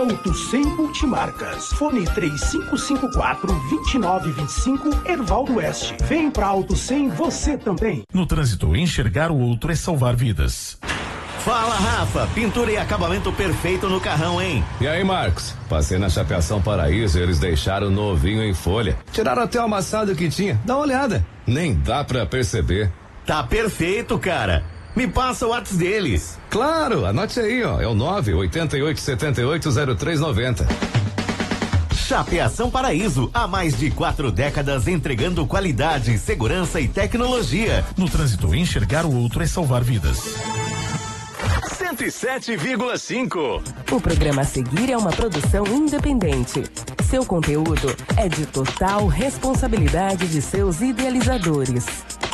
Auto 100 Multimarcas. Fone 3554-2925, Hervaldo Oeste. Vem pra Auto 100 você também. No trânsito, enxergar o outro é salvar vidas. Fala, Rafa, pintura e acabamento perfeito no carrão, hein? E aí, Marcos? Passei na Chapeação Paraíso e eles deixaram novinho em folha. Tiraram até o amassado que tinha. Dá uma olhada. Nem dá pra perceber. Tá perfeito, cara. Me passa o WhatsApp deles. Claro, anote aí, ó. É o 988780390. Chapeação Paraíso, há mais de 4 décadas entregando qualidade, segurança e tecnologia. No trânsito, enxergar o outro é salvar vidas. 107,5. O programa a seguir é uma produção independente. Seu conteúdo é de total responsabilidade de seus idealizadores.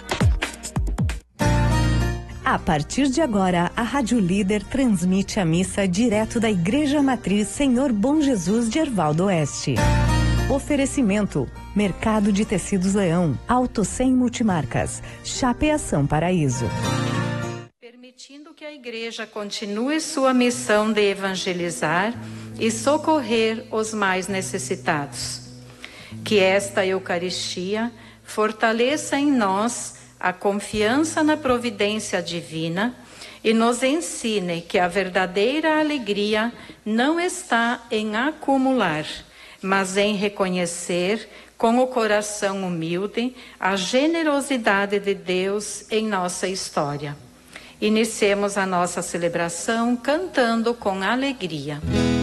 A partir de agora, a Rádio Líder transmite a missa direto da Igreja Matriz Senhor Bom Jesus de Hervaldo Oeste. Oferecimento: Mercado de Tecidos Leão, Auto 100 Multimarcas, Chapeação Paraíso. Permitindo que a Igreja continue sua missão de evangelizar e socorrer os mais necessitados. Que esta Eucaristia fortaleça em nós a confiança na providência divina e nos ensine que a verdadeira alegria não está em acumular, mas em reconhecer com o coração humilde a generosidade de Deus em nossa história. Iniciemos a nossa celebração cantando com alegria.